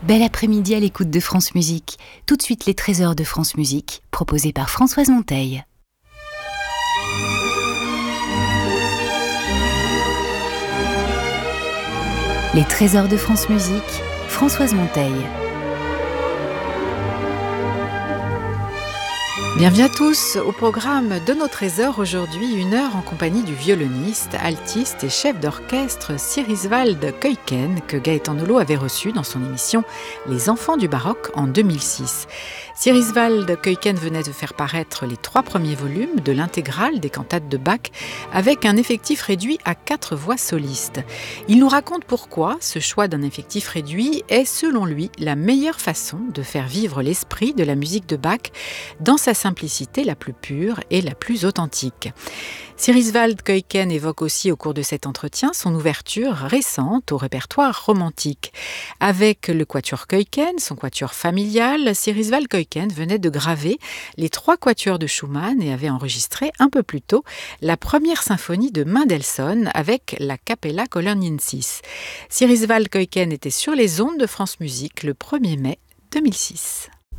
Bel après-midi à l'écoute de France Musique. Tout de suite les trésors de France Musique, proposés par Françoise Monteil. Les trésors de France Musique, Françoise Monteil. Bienvenue à tous au programme de nos trésors. Aujourd'hui, 1 heure en compagnie du violoniste, altiste et chef d'orchestre Sirisvald Kuyken que Gaëtan Nolot avait reçu dans son émission Les Enfants du Baroque en 2006. Sirisvald Kuyken venait de faire paraître les 3 premiers volumes de l'intégrale des cantates de Bach avec un effectif réduit à 4 voix solistes. Il nous raconte pourquoi ce choix d'un effectif réduit est selon lui la meilleure façon de faire vivre l'esprit de la musique de Bach dans sa simplicité la plus pure et la plus authentique. Sirisvald Kuyken évoque aussi au cours de cet entretien son ouverture récente au répertoire romantique. Avec le quatuor Kuyken, son quatuor familial, Sirisvald Kuyken venait de graver les 3 quatuors de Schumann et avait enregistré un peu plus tôt la première symphonie de Mendelssohn avec la Capella Coloniensis. Sirisvald Kuyken était sur les ondes de France Musique le 1er mai 2006.